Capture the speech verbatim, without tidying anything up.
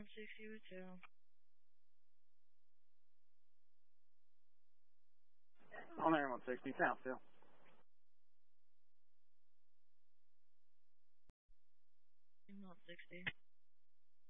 one sixty with two. On there, one sixty, south, Phil. one sixty.